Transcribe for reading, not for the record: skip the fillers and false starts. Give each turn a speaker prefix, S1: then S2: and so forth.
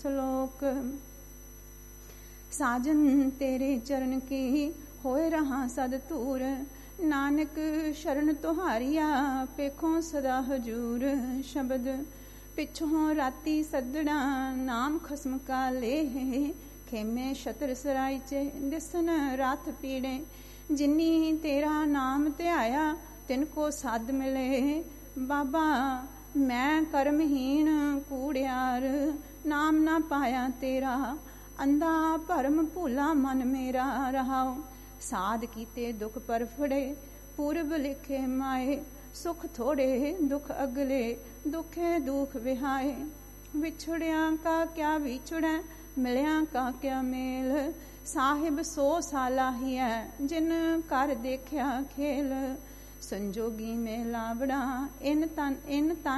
S1: ਸਲੋਕ। ਸਾਜਨ ਤੇਰੇ ਚਰਨ ਕੀ ਹੋਏ ਰਹਾ ਸਦ ਧੂਰ, ਨਾਨਕ ਸ਼ਰਨ ਤੁਹਾਰੀਆ ਪੇਖੋਂ ਸਦਾ ਹਜੂਰ। ਸ਼ਬਦ ਪਿੱਛੋਂ ਰਾਤੀ ਸੱਦਣਾ ਨਾਮ ਖਸਮ ਕਾ ਲੇਹ, ਖੇਮੇ ਛਤਰ ਸਰਾਈ ਚ ਦਿਸਨ ਰਾਤ ਪੀੜੇ। ਜਿਨੀ ਤੇਰਾ ਨਾਮ ਧਿਆਇਆ ਤਿਨ ਕੋ ਸੱਦ ਮਿਲੇ, ਬਾਬਾ ਮੈਂ ਕਰਮਹੀਣ ਕੂੜਿਆਰ, ਨਾਮ ਨਾ ਪਾਇਆ ਤੇਰਾ ਅੰਧਾ ਭਰਮ ਭੂਲਾ ਮਨ ਮੇਰਾ। ਰਹਾਉ ਸਾਧ ਕੀਤੇ ਦੁਖ ਪਰ ਫੜੇ, ਪੂਰਬ ਲਿਖੇ ਮਾਏ, ਸੁਖ ਥੋੜੇ ਦੁਖ ਅਗਲੇ, ਦੁਖੇ ਦੁਖ ਵਿਹਾਏ। ਵਿਛੜਿਆ ਕਾ ਕਿਆ ਵਿਛੜੈ, ਮਿਲਿਆ ਕਾ ਕਿਆ ਮੇਲ, ਸਾਹਿਬ ਸੋ ਸਾਲਾ ਹੀ ਹੈ ਜਿਨ ਕਰ ਦੇਖਿਆ ਖੇਲ। ਸੰਜੋਗੀ ਮੇ ਲਾਵੜਾ ਇਨ ਤਨ